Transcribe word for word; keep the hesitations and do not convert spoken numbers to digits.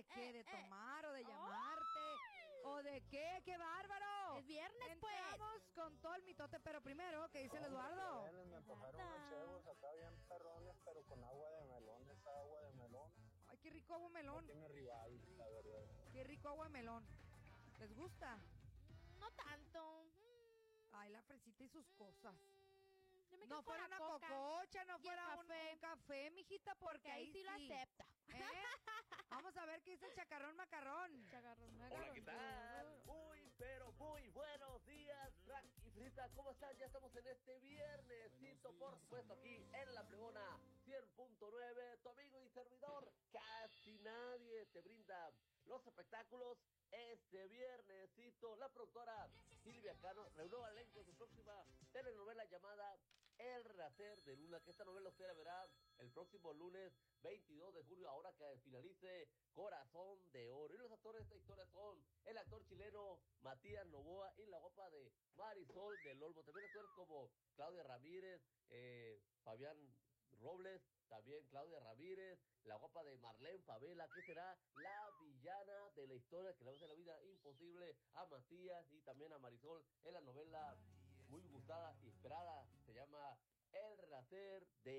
qué? eh, ¿De eh. tomar o de ¡Ay! llamarte? ¿O de qué? ¡Qué bárbaro! Es viernes, pues. Entramos con todo el mitote, pero primero, ¿qué dice el Eduardo? Viernes me antojaron unos chevos acá bien perrones, pero con agua de melón, esa agua de melón. Ay, qué rico agua de melón. No tiene rival, la verdad. Qué rico agua de melón. ¿Les gusta? No tanto. Mm, Ay, la fresita y sus cosas. yo me quedo No con fuera la una coca cococha, no y el fuera un café. un café, mijita, porque Que ahí sí lo acepta. ¿Eh? Vamos a ver qué dice el chacarrón macarrón. Chacarrón, Hola, macarrón. ¿qué tal? Muy, pero muy buenos días, Frank y Frita. ¿Cómo están? Ya estamos en este viernesito, por supuesto, aquí en La Plebona cien punto nueve. Tu amigo y servidor, casi nadie te brinda los espectáculos este viernesito. La productora Silvia Cano reunió al elenco en su próxima telenovela llamada El Renacer de Luna, que esta novela usted la verá el próximo lunes veintidós de julio, ahora que finalice Corazón de Oro. Y los actores de esta historia son el actor chileno Matías Novoa y la guapa de Marisol del Olmo. También actores como Claudia Ramírez, eh, Fabián Robles, también Claudia Ramírez, la guapa de Marlene Favela, que será la villana de la historia que le hace la vida imposible a Matías y también a Marisol en la novela muy gustada y esperada, se llama El Renacer de